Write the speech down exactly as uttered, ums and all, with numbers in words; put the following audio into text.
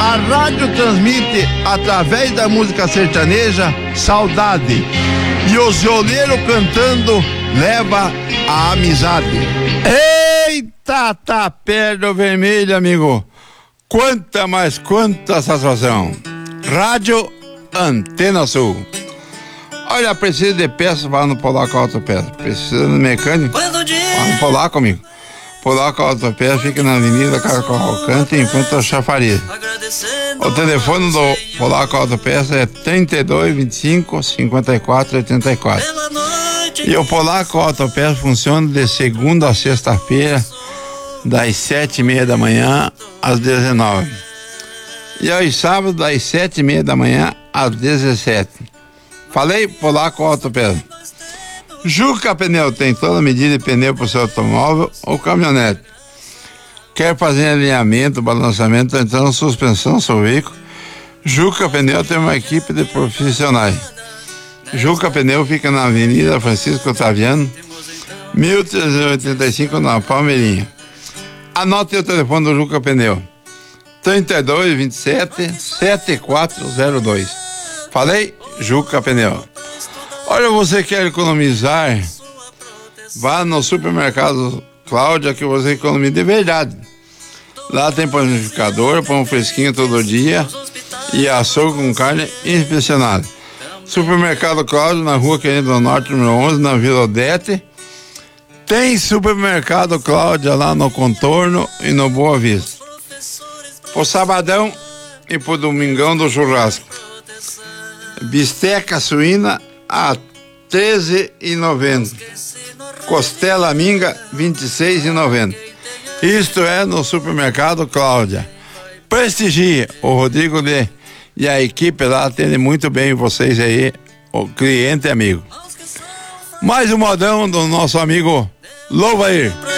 A rádio transmite, através da música sertaneja, saudade. E o violeiro cantando leva a amizade. Eita, tá perto vermelho, amigo. Quanta, mais quanta satisfação. Rádio Antena Sul. Olha, preciso de peças para no Polaco Autopeça. Precisa de mecânico? Vai no Polaco, amigo. Polaco Autopeça fica na Avenida Carlos Cavalcante, em frente ao chafariz. O telefone do Polaco Autopeça é trinta e dois, vinte e cinco, cinquenta e quatro, oitenta e quatro. E o Polaco Autopeça funciona de segunda a sexta-feira, das sete e meia da manhã às dezenove. E aos sábados, das sete e meia da manhã às dezessete. Falei, Polaco Autopeça. Juca Pneu tem toda medida de pneu para o seu automóvel ou caminhonete. Quer fazer alinhamento, balançamento, então suspensão, seu veículo? Juca Pneu tem uma equipe de profissionais. Juca Pneu fica na Avenida Francisco Otaviano, mil trezentos e oitenta e cinco, na Palmeirinha. Anote o telefone do Juca Pneu: trinta e dois, vinte e sete, setenta e quatro zero dois. Falei, Juca Pneu. Olha, você quer economizar? Vá no supermercado Cláudia, que você economiza de verdade. Lá tem panificador, pão fresquinho todo dia e açougue com carne inspecionada. Supermercado Cláudio, na Rua Querendo do Norte, número onze, na Vila Odete. Tem supermercado Cláudia lá no Contorno e no Boa Vista. Pro sabadão e pro domingão do churrasco. Bisteca suína a treze reais e noventa centavos. Costela minga vinte e seis reais e noventa centavos. Isto é no supermercado Cláudia. Prestigie. O Rodrigo de, e a equipe lá atende muito bem vocês aí, o cliente e amigo. Mais um modão do nosso amigo Louvair.